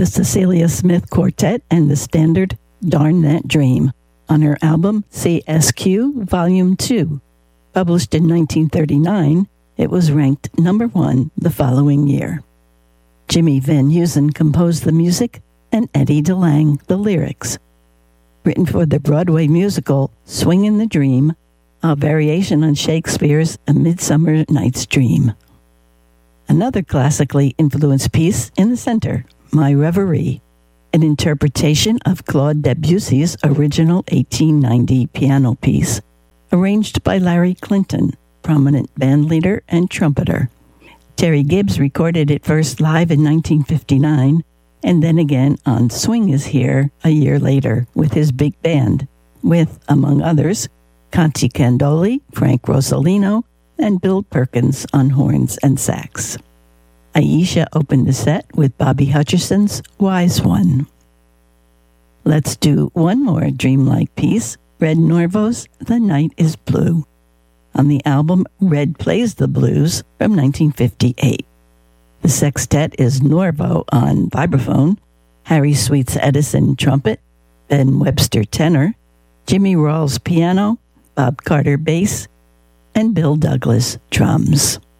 the Cecilia Smith Quartet and the standard Darn That Dream on her album CSQ Volume 2. Published in 1939, it was ranked number 1 the following year. Jimmy Van Heusen composed the music and Eddie DeLange the lyrics. Written for the Broadway musical Swingin' the Dream, a variation on Shakespeare's A Midsummer Night's Dream. Another classically influenced piece in the center, My Reverie, an interpretation of Claude Debussy's original 1890 piano piece, arranged by Larry Clinton, prominent bandleader and trumpeter. Terry Gibbs recorded it first live in 1959, and then again on Swing Is Here a year later with his big band, with, among others, Conti Candoli, Frank Rosolino, and Bill Perkins on horns and sax. Aisha opened the set with Bobby Hutcherson's Wise One. Let's do one more dreamlike piece, Red Norvo's The Night is Blue, on the album Red Plays the Blues from 1958. The sextet is Norvo on vibraphone, Harry Sweets Edison trumpet, Ben Webster tenor, Jimmy Rawls piano, Bob Carter bass, and Bill Douglas drums.